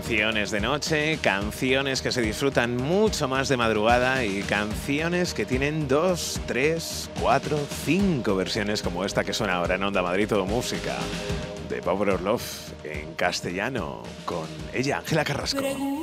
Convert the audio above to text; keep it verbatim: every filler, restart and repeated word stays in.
Canciones de noche, canciones que se disfrutan mucho más de madrugada y canciones que tienen dos, tres, cuatro, cinco versiones como esta que suena ahora en Onda Madrid Todo Música, de Power of Love en castellano, con ella, Ángela Carrasco.